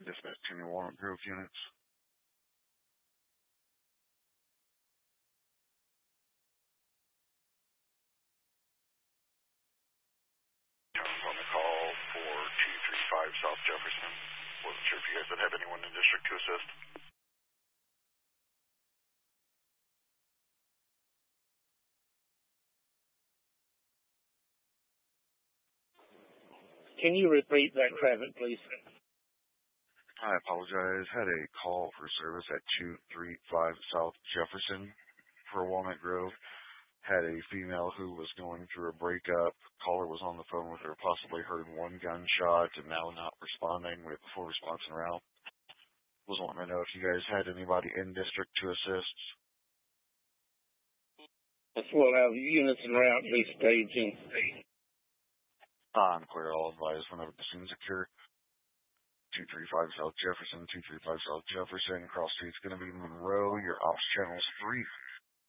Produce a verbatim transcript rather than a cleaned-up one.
Dispatch to New Walnut Grove units. On the call for two three five South Jefferson. Wasn't sure if you guys would have anyone in district to assist. Can you repeat that traffic, please? I apologize. Had a call for service at two three five South Jefferson for Walnut Grove. Had a female who was going through a breakup. Caller was on the phone with her, possibly heard one gunshot, and now not responding. We have a full response en route. Was wanting to know if you guys had anybody in district to assist. We'll have units en route be staging. I'm clear. I'll advise whenever the scene's secure. two three five South Jefferson, two three five South Jefferson. Cross street's going to be Monroe. Your ops channel's free.